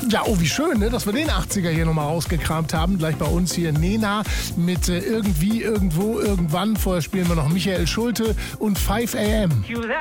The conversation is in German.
Ja, oh, wie schön, ne, dass wir den 80er hier nochmal rausgekramt haben. Gleich bei uns hier Nena mit Irgendwie, Irgendwo, Irgendwann. Vorher spielen wir noch Michael Schulte und 5 AM.